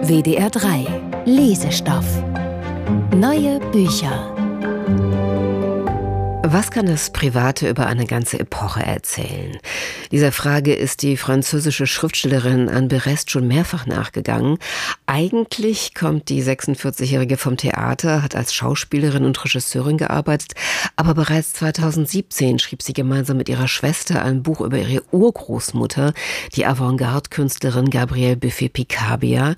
WDR 3 Lesestoff. Neue Bücher. Was kann das Private über eine ganze Epoche erzählen? Dieser Frage ist die französische Schriftstellerin Anne Berest schon mehrfach nachgegangen. Eigentlich kommt die 46-Jährige vom Theater, hat als Schauspielerin und Regisseurin gearbeitet, aber bereits 2017 schrieb sie gemeinsam mit ihrer Schwester ein Buch über ihre Urgroßmutter, die Avantgarde-Künstlerin Gabrielle Buffet-Picabia.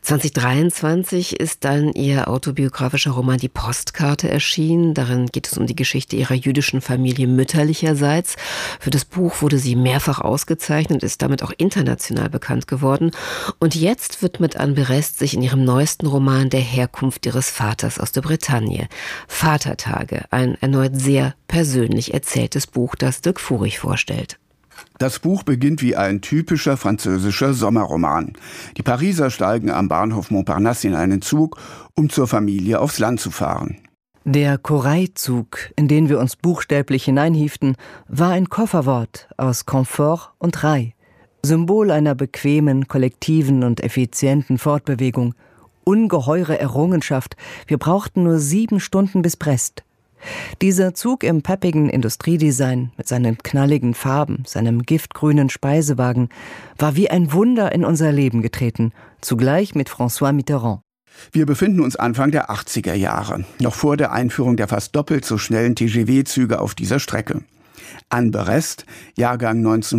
2023 ist dann ihr autobiografischer Roman Die Postkarte erschienen. Darin geht es um die Geschichte ihrer jüdischen Familie mütterlicherseits. Für das Buch wurde sie mehrfach ausgezeichnet, ist damit auch international bekannt geworden. Und jetzt widmet Anne Berest sich in ihrem neuesten Roman der Herkunft ihres Vaters aus der Bretagne. Vatertage, ein erneut sehr persönlich erzähltes Buch, das Dirk Furich vorstellt. Das Buch beginnt wie ein typischer französischer Sommerroman. Die Pariser steigen am Bahnhof Montparnasse in einen Zug, um zur Familie aufs Land zu fahren. Der Corail-Zug, in den wir uns buchstäblich hineinhieften, war ein Kofferwort aus Komfort und Rail, Symbol einer bequemen, kollektiven und effizienten Fortbewegung. Ungeheure Errungenschaft, wir brauchten nur 7 Stunden bis Brest. Dieser Zug im peppigen Industriedesign mit seinen knalligen Farben, seinem giftgrünen Speisewagen, war wie ein Wunder in unser Leben getreten, zugleich mit François Mitterrand. Wir befinden uns Anfang der 80er Jahre, noch vor der Einführung der fast doppelt so schnellen TGV-Züge auf dieser Strecke. Anne Berest, Jahrgang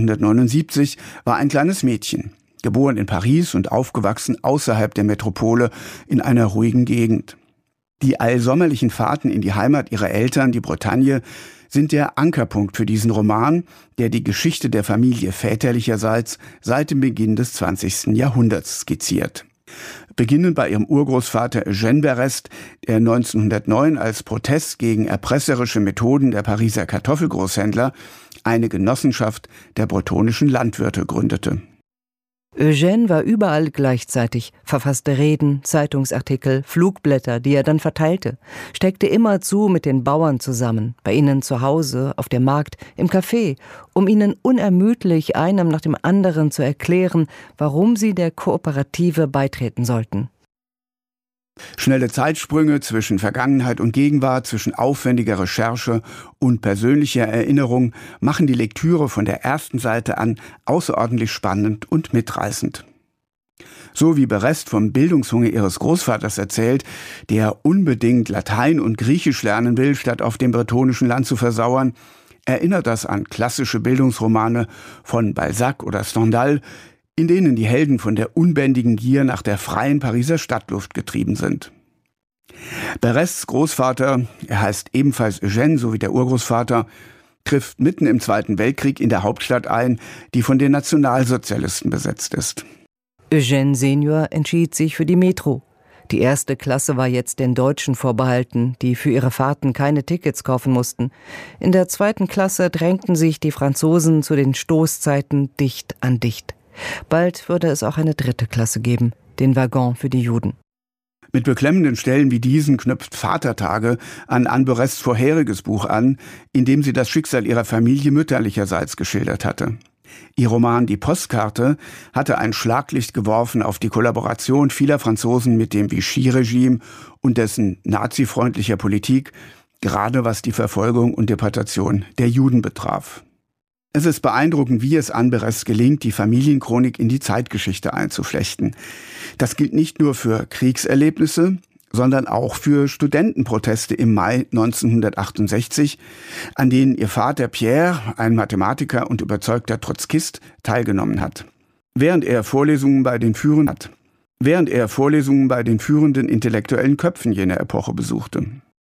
1979, war ein kleines Mädchen, geboren in Paris und aufgewachsen außerhalb der Metropole in einer ruhigen Gegend. Die allsommerlichen Fahrten in die Heimat ihrer Eltern, die Bretagne, sind der Ankerpunkt für diesen Roman, der die Geschichte der Familie väterlicherseits seit dem Beginn des 20. Jahrhunderts skizziert. Beginnend bei ihrem Urgroßvater Eugène Berest, der 1909 als Protest gegen erpresserische Methoden der Pariser Kartoffelgroßhändler eine Genossenschaft der bretonischen Landwirte gründete. Eugène war überall gleichzeitig, verfasste Reden, Zeitungsartikel, Flugblätter, die er dann verteilte, steckte immerzu mit den Bauern zusammen, bei ihnen zu Hause, auf dem Markt, im Café, um ihnen unermüdlich einem nach dem anderen zu erklären, warum sie der Kooperative beitreten sollten. Schnelle Zeitsprünge zwischen Vergangenheit und Gegenwart, zwischen aufwendiger Recherche und persönlicher Erinnerung machen die Lektüre von der ersten Seite an außerordentlich spannend und mitreißend. So wie Berest vom Bildungshunger ihres Großvaters erzählt, der unbedingt Latein und Griechisch lernen will, statt auf dem bretonischen Land zu versauern, erinnert das an klassische Bildungsromane von Balzac oder Stendhal, in denen die Helden von der unbändigen Gier nach der freien Pariser Stadtluft getrieben sind. Berests Großvater, er heißt ebenfalls Eugène, so wie der Urgroßvater, trifft mitten im Zweiten Weltkrieg in der Hauptstadt ein, die von den Nationalsozialisten besetzt ist. Eugène Senior entschied sich für die Metro. Die erste Klasse war jetzt den Deutschen vorbehalten, die für ihre Fahrten keine Tickets kaufen mussten. In der zweiten Klasse drängten sich die Franzosen zu den Stoßzeiten dicht an dicht. Bald würde es auch eine 3. Klasse geben, den Waggon für die Juden. Mit beklemmenden Stellen wie diesen knüpft Vatertage an Anne Berests vorheriges Buch an, in dem sie das Schicksal ihrer Familie mütterlicherseits geschildert hatte. Ihr Roman Die Postkarte hatte ein Schlaglicht geworfen auf die Kollaboration vieler Franzosen mit dem Vichy-Regime und dessen nazifreundlicher Politik, gerade was die Verfolgung und Deportation der Juden betraf. Es ist beeindruckend, wie es Anne Berest gelingt, die Familienchronik in die Zeitgeschichte einzuflechten. Das gilt nicht nur für Kriegserlebnisse, sondern auch für Studentenproteste im Mai 1968, an denen ihr Vater Pierre, ein Mathematiker und überzeugter Trotzkist, teilgenommen hat. Während er Vorlesungen bei den führenden intellektuellen Köpfen jener Epoche besuchte.